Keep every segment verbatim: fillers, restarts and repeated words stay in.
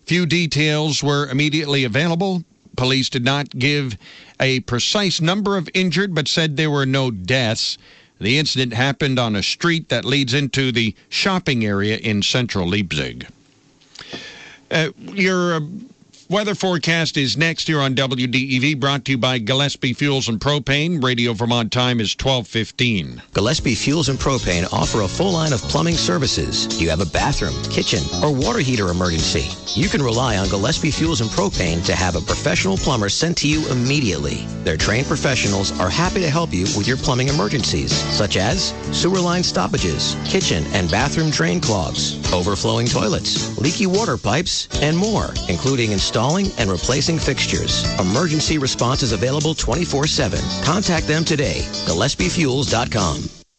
Few details were immediately available. Police did not give a precise number of injured, but said there were no deaths. The incident happened on a street that leads into the shopping area in central Leipzig. Uh, your uh, weather forecast is next here on W D E V, brought to you by Gillespie Fuels and Propane. Radio Vermont time is twelve fifteen. Gillespie Fuels and Propane offer a full line of plumbing services. Do you have a bathroom, kitchen, or water heater emergency? You can rely on Gillespie Fuels and Propane to have a professional plumber sent to you immediately. Their trained professionals are happy to help you with your plumbing emergencies, such as sewer line stoppages, kitchen and bathroom drain clogs, overflowing toilets, leaky water pipes, and more, including installing and replacing fixtures. Emergency response is available twenty-four seven. Contact them today. Gillespie Fuels dot com.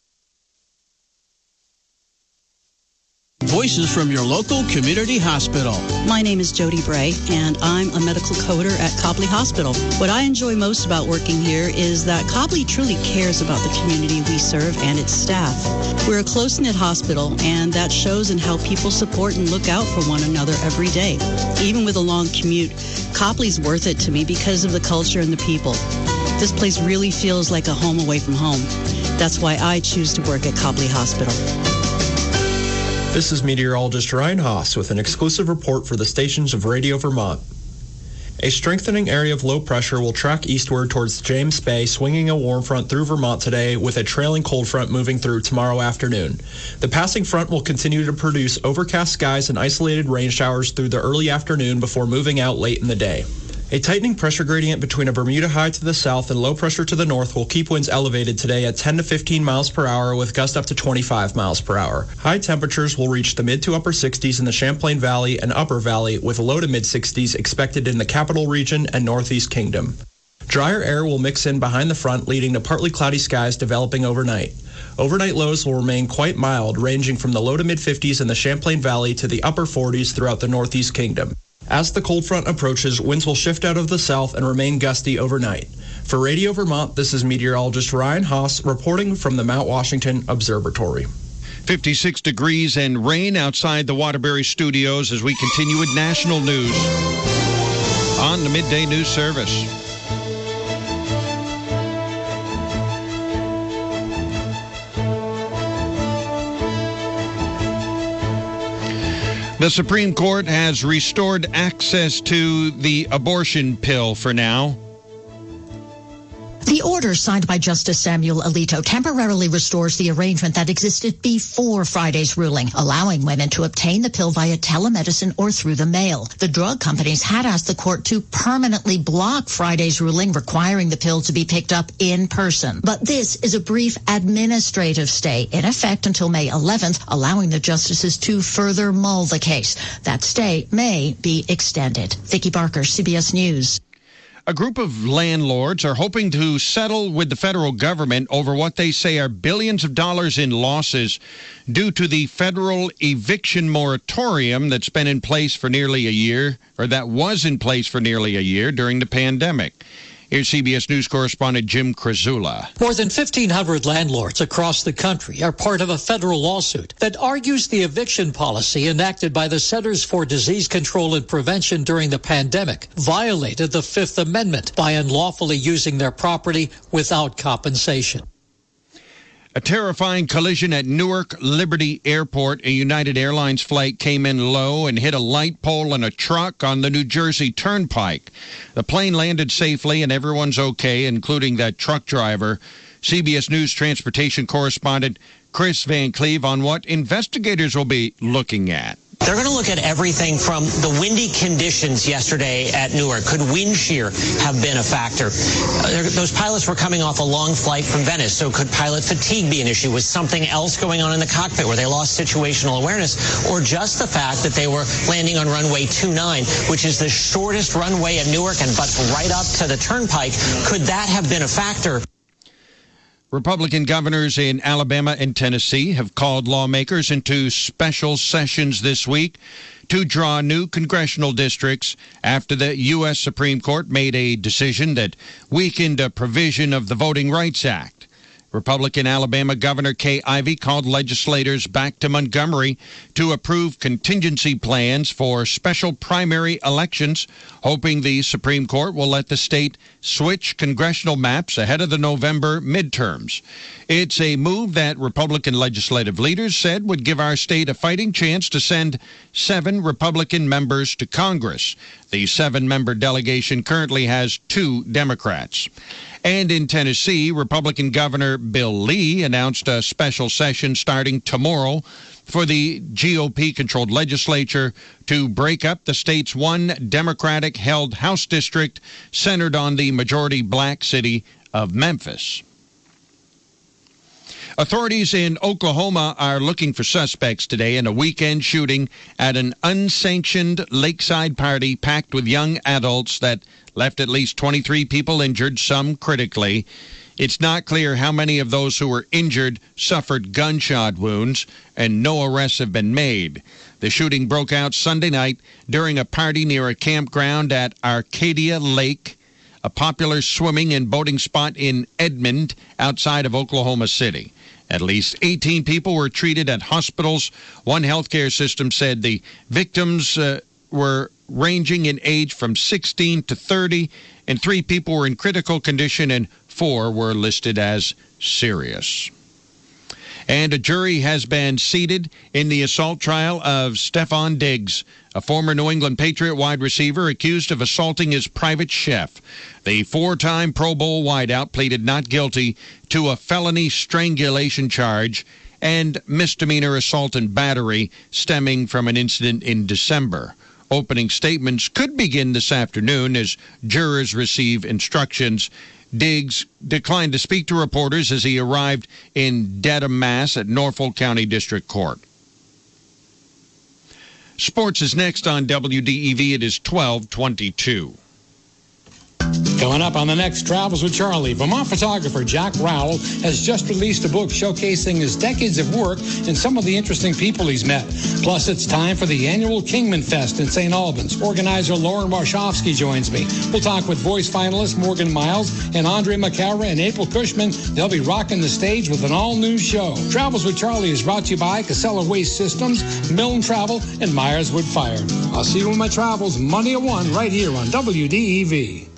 Voices from your local community hospital. My name is Jody Bray, and I'm a medical coder at Copley Hospital. What I enjoy most about working here is that Copley truly cares about the community we serve and its staff. We're a close-knit hospital, and that shows in how people support and look out for one another every day. Even with a long commute, Copley's worth it to me because of the culture and the people. This place really feels like a home away from home. That's why I choose to work at Copley Hospital. This is meteorologist Ryan Haas with an exclusive report for the stations of Radio Vermont. A strengthening area of low pressure will track eastward towards James Bay, swinging a warm front through Vermont today with a trailing cold front moving through tomorrow afternoon. The passing front will continue to produce overcast skies and isolated rain showers through the early afternoon before moving out late in the day. A tightening pressure gradient between a Bermuda high to the south and low pressure to the north will keep winds elevated today at ten to fifteen miles per hour with gusts up to twenty-five miles per hour. High temperatures will reach the mid to upper sixties in the Champlain Valley and Upper Valley with low to mid sixties expected in the Capital Region and Northeast Kingdom. Drier air will mix in behind the front, leading to partly cloudy skies developing overnight. Overnight lows will remain quite mild, ranging from the low to mid fifties in the Champlain Valley to the upper forties throughout the Northeast Kingdom. As the cold front approaches, winds will shift out of the south and remain gusty overnight. For Radio Vermont, this is meteorologist Ryan Haas reporting from the Mount Washington Observatory. fifty-six degrees and rain outside the Waterbury studios as we continue with national news on the Midday News Service. The Supreme Court has restored access to the abortion pill for now. The order signed by Justice Samuel Alito temporarily restores the arrangement that existed before Friday's ruling, allowing women to obtain the pill via telemedicine or through the mail. The drug companies had asked the court to permanently block Friday's ruling requiring the pill to be picked up in person. But this is a brief administrative stay in effect until May eleventh, allowing the justices to further mull the case. That stay may be extended. Vicki Barker, C B S News. A group of landlords are hoping to settle with the federal government over what they say are billions of dollars in losses due to the federal eviction moratorium that's been in place for nearly a year, or that was in place for nearly a year during the pandemic. Here's C B S News correspondent Jim Krasula. More than fifteen hundred landlords across the country are part of a federal lawsuit that argues the eviction policy enacted by the Centers for Disease Control and Prevention during the pandemic violated the Fifth Amendment by unlawfully using their property without compensation. A terrifying collision at Newark Liberty Airport. A United Airlines flight came in low and hit a light pole and a truck on the New Jersey Turnpike. The plane landed safely and everyone's okay, including that truck driver. C B S News transportation correspondent Chris Van Cleve on what investigators will be looking at. They're going to look at everything from the windy conditions yesterday at Newark. Could wind shear have been a factor? Uh, those pilots were coming off a long flight from Venice, so could pilot fatigue be an issue? Was something else going on in the cockpit where they lost situational awareness? Or just the fact that they were landing on runway two nine, which is the shortest runway at Newark and butts right up to the turnpike? Could that have been a factor? Republican governors in Alabama and Tennessee have called lawmakers into special sessions this week to draw new congressional districts after the U S Supreme Court made a decision that weakened a provision of the Voting Rights Act. Republican Alabama Governor Kay Ivey called legislators back to Montgomery to approve contingency plans for special primary elections, hoping the Supreme Court will let the state switch congressional maps ahead of the November midterms. It's a move that Republican legislative leaders said would give our state a fighting chance to send seven Republican members to Congress. The seven-member delegation currently has two Democrats. And in Tennessee, Republican Governor Bill Lee announced a special session starting tomorrow for the G O P-controlled legislature to break up the state's one Democratic-held House district centered on the majority-black city of Memphis. Authorities in Oklahoma are looking for suspects today in a weekend shooting at an unsanctioned lakeside party packed with young adults that left at least twenty-three people injured, some critically. It's not clear how many of those who were injured suffered gunshot wounds, and no arrests have been made. The shooting broke out Sunday night during a party near a campground at Arcadia Lake, a popular swimming and boating spot in Edmond outside of Oklahoma City. At least eighteen people were treated at hospitals. One healthcare system said the victims uh, were ranging in age from sixteen to thirty, and three people were in critical condition and four were listed as serious. And a jury has been seated in the assault trial of Stephon Diggs, a former New England Patriot wide receiver accused of assaulting his private chef. The four-time Pro Bowl wideout pleaded not guilty to a felony strangulation charge and misdemeanor assault and battery stemming from an incident in December. Opening statements could begin this afternoon as jurors receive instructions. Diggs declined to speak to reporters as he arrived in Dedham, Mass. At Norfolk County District Court. Sports is next on W D E V. It is twelve twenty-two. Coming up on the next Travels with Charlie, Vermont photographer Jack Rowell has just released a book showcasing his decades of work and some of the interesting people he's met. Plus, it's time for the annual Kingman Fest in Saint Albans. Organizer Lauren Warshawski joins me. We'll talk with voice finalists Morgan Miles and Andre McCara and April Cushman. They'll be rocking the stage with an all-new show. Travels with Charlie is brought to you by Casella Waste Systems, Milne Travel, and Myers Wood Fire. I'll see you on my travels Monday at one right here on W D E V.